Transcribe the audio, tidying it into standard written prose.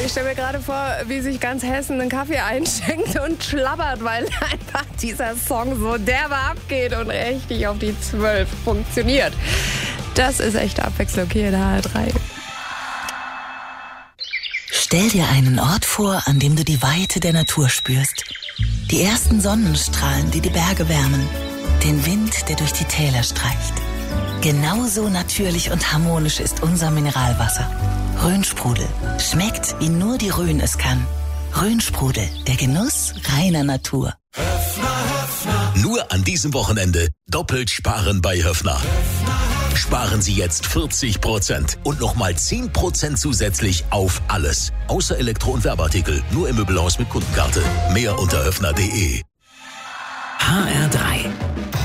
Ich stelle mir gerade vor, wie sich ganz Hessen einen Kaffee einschenkt und schlabbert, weil einfach dieser Song so derbe abgeht und richtig auf die 12 funktioniert. Das ist echte Abwechslung hier in der HR3. Stell dir einen Ort vor, an dem du die Weite der Natur spürst. Die ersten Sonnenstrahlen, die die Berge wärmen. Den Wind, der durch die Täler streicht. Genauso natürlich und harmonisch ist unser Mineralwasser. Rhönsprudel. Schmeckt, wie nur die Rhön es kann. Rhönsprudel, der Genuss reiner Natur. Nur an diesem Wochenende doppelt sparen bei Höffner. Sparen Sie jetzt 40% und nochmal 10% zusätzlich auf alles. Außer Elektro- und Werbeartikel. Nur im Möbelhaus mit Kundenkarte. Mehr unter höffner.de. HR3